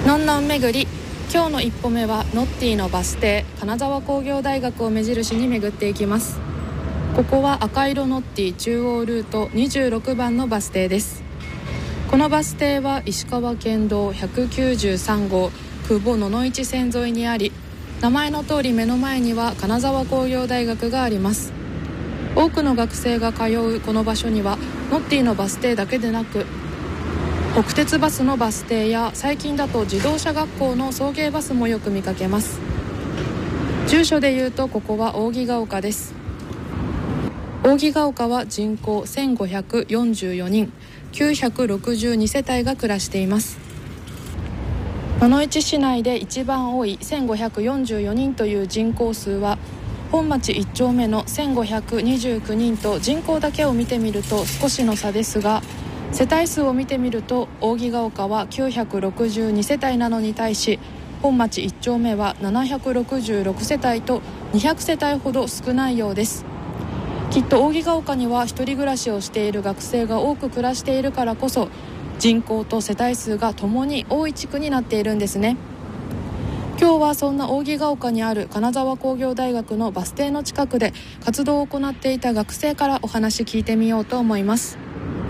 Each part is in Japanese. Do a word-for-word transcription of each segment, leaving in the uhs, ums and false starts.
のんのん巡り、今日の一歩目はノッティのバス停、金沢工業大学を目印に巡っていきます。ここは赤色ノッティ中央ルートにじゅうろくばんのバス停です。このバス停は石川県道ひゃくきゅうじゅうさんごう久保野々市線沿いにあり、名前の通り目の前には金沢工業大学があります。多くの学生が通うこの場所にはノッティのバス停だけでなく、国鉄バスのバス停や最近だと自動車学校の送迎バスもよく見かけます。住所でいうとここは扇ヶ丘です。扇ヶ丘は人口せんごひゃくよんじゅうよにん、きゅうひゃくろくじゅうにせたいが暮らしています。野々市市内で一番多いせんごひゃくよんじゅうよにんという人口数は、本町いっ丁目のせんごひゃくにじゅうきゅうにんと人口だけを見てみると少しの差ですが、世帯数を見てみると扇ヶ丘はきゅうひゃくろくじゅうにせたいなのに対し、本町いっ丁目はななひゃくろくじゅうろくせたいとにひゃくせたいほど少ないようです。きっと扇ヶ丘には一人暮らしをしている学生が多く暮らしているからこそ、人口と世帯数がともに多い地区になっているんですね。今日はそんな扇ヶ丘にある金沢工業大学のバス停の近くで活動を行っていた学生からお話聞いてみようと思います。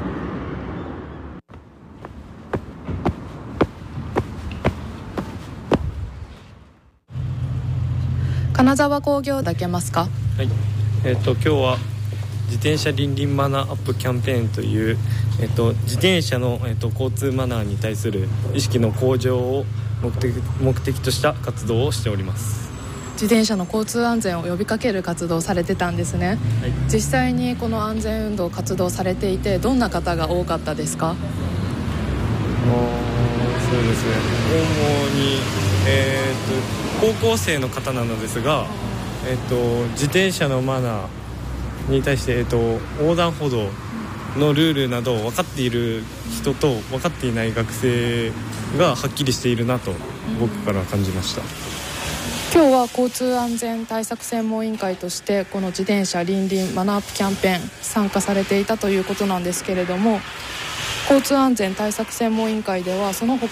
金沢工業だけますか？ はい、えー、と今日は自転車倫理マナーアップキャンペーンという、えー、と自転車の、えー、と交通マナーに対する意識の向上を目的、目的とした活動をしております。 自転車の交通安全を呼びかける活動をされてたんですね。はい、実際にこの安全運動活動されていて、どんな方が多かったですか？ あそうですね、主に、えー、と高校生の方なのですが、えー、と自転車のマナーに対して、えー、と横断歩道のルールなどを分かっている人と分かっていない学生がはっきりしているなと僕から感じました。 今日は交通安全対策専門委員会としてこの自転車倫理マナーアップキャンペーン参加されていたということなんですけれども、交通安全対策専門委員会ではその他